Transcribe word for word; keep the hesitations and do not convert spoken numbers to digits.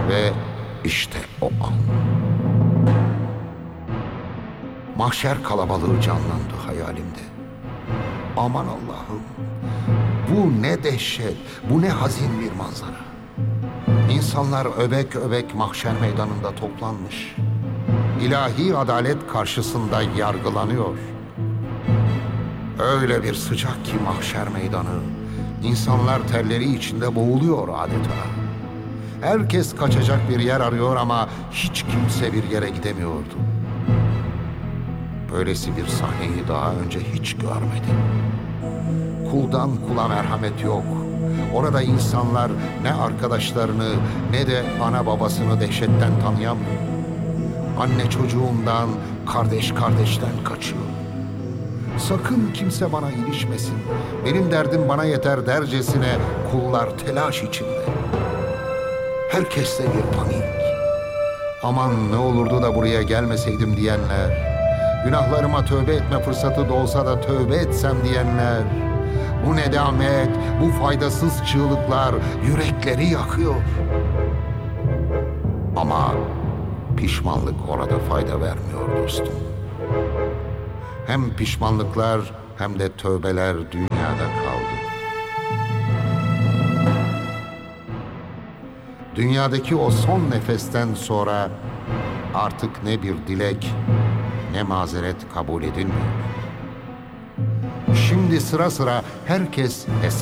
Ve işte o an. Mahşer kalabalığı canlandı hayalimde. Aman Allah'ım, bu ne dehşet, bu ne hazin bir manzara. İnsanlar öbek öbek mahşer meydanında toplanmış. İlahi adalet karşısında yargılanıyor. Öyle bir sıcak ki mahşer meydanı, insanlar terleri içinde boğuluyor adeta. Herkes kaçacak bir yer arıyor ama hiç kimse bir yere gidemiyordu. Böylesi bir sahneyi daha önce hiç görmedim. Kuldan kula merhamet yok. Orada insanlar ne arkadaşlarını ne de ana babasını dehşetten tanıyamıyor. Anne çocuğundan, kardeş kardeşten kaçıyor. Sakın kimse bana ilişmesin, benim derdim bana yeter dercesine kullar telaş içinde. Herkeste bir panik. Aman ne olurdu da buraya gelmeseydim diyenler, günahlarıma tövbe etme fırsatı da olsa da tövbe etsem diyenler, bu nedamet, bu faydasız çığlıklar yürekleri yakıyor. Ama pişmanlık orada fayda vermiyor dostum. Hem pişmanlıklar hem de tövbeler dünyada kaldı. Dünyadaki o son nefesten sonra artık ne bir dilek ne mazeret kabul edilmiyor. Şimdi sıra sıra herkes hesap